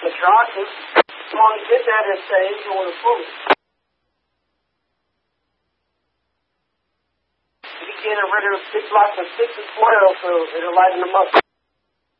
Madrasas. Someone did that and say you want to pull it. You get rid of 6 blocks of 6 and 12, so it'll lighten them up.